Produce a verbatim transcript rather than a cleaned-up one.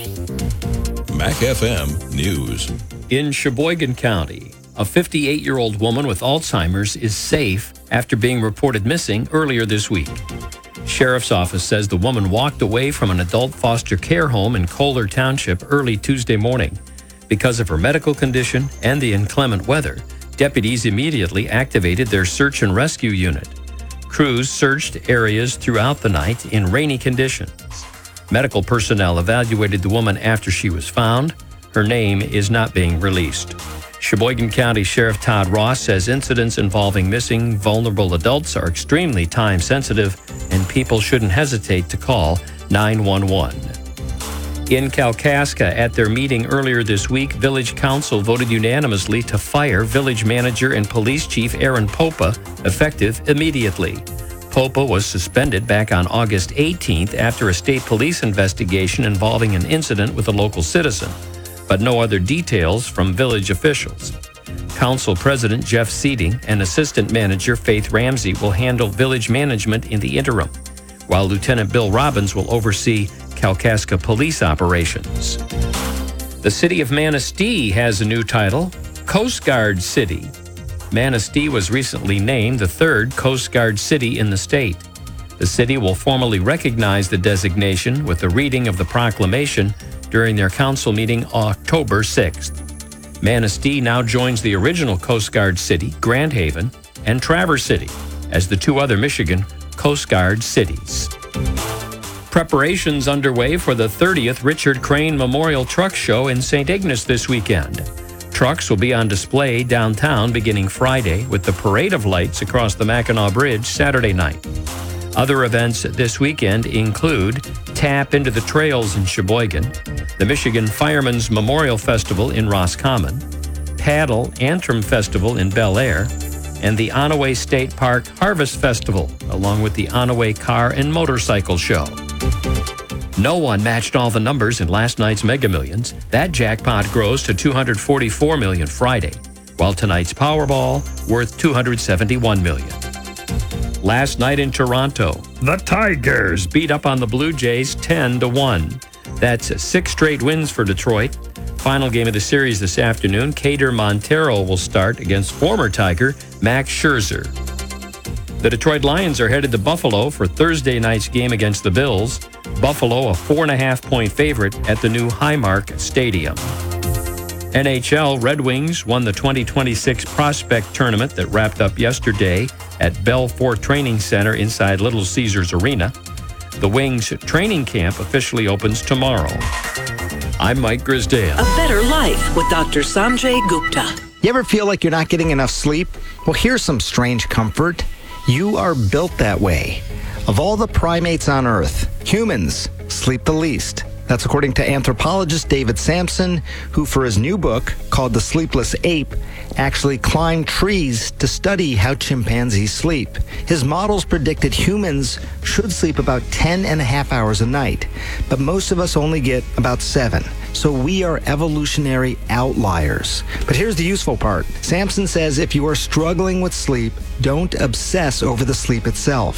Mac F M News. In Sheboygan County, a fifty-eight-year-old woman with Alzheimer's is safe after being reported missing earlier this week. Sheriff's office says the woman walked away from an adult foster care home in Kohler Township early Tuesday morning. Because of her medical condition and the inclement weather, deputies immediately activated their search and rescue unit. Crews searched areas throughout the night in rainy conditions. Medical personnel evaluated the woman after she was found. Her name is not being released. Sheboygan County Sheriff Todd Ross says incidents involving missing vulnerable adults are extremely time sensitive and people shouldn't hesitate to call nine one one. In Kalkaska, at their meeting earlier this week, Village Council voted unanimously to fire Village Manager and Police Chief Aaron Popa, effective immediately. Popa was suspended back on August eighteenth after a state police investigation involving an incident with a local citizen, but no other details from village officials. Council President Jeff Seating and Assistant Manager Faith Ramsey will handle village management in the interim, while Lieutenant Bill Robbins will oversee Kalkaska police operations. The city of Manistee has a new title, Coast Guard City. Manistee was recently named the third Coast Guard city in the state. The city will formally recognize the designation with the reading of the proclamation during their council meeting October sixth. Manistee now joins the original Coast Guard city, Grand Haven, and Traverse City as the two other Michigan Coast Guard cities. Preparations underway for the thirtieth Richard Crane Memorial Truck Show in Saint Ignace this weekend. Trucks will be on display downtown beginning Friday with the Parade of Lights across the Mackinac Bridge Saturday night. Other events this weekend include Tap Into the Trails in Sheboygan, the Michigan Firemen's Memorial Festival in Roscommon, Paddle Antrim Festival in Bel Air, and the Onaway State Park Harvest Festival, along with the Onaway Car and Motorcycle Show. No one matched all the numbers in last night's Mega Millions. That jackpot grows to two hundred forty-four million dollars Friday, while tonight's Powerball worth two hundred seventy-one million dollars. Last night in Toronto, the Tigers beat up on the Blue Jays ten to one. That's six straight wins for Detroit. Final game of the series this afternoon, Kader Montero will start against former Tiger Max Scherzer. The Detroit Lions are headed to Buffalo for Thursday night's game against the Bills. Buffalo, a four and a half point favorite at the new Highmark Stadium. N H L Red Wings won the twenty twenty-six Prospect Tournament that wrapped up yesterday at Belfort Training Center inside Little Caesars Arena. The Wings training camp officially opens tomorrow. I'm Mike Grisdale. A better life with Doctor Sanjay Gupta. You ever feel like you're not getting enough sleep? Well, here's some strange comfort. You are built that way. Of all the primates on Earth, humans sleep the least. That's according to anthropologist David Sampson, who for his new book, called The Sleepless Ape, actually climbed trees to study how chimpanzees sleep. His models predicted humans should sleep about ten and a half hours a night, but most of us only get about seven. So we are evolutionary outliers. But here's the useful part. Sampson says if you are struggling with sleep, don't obsess over the sleep itself.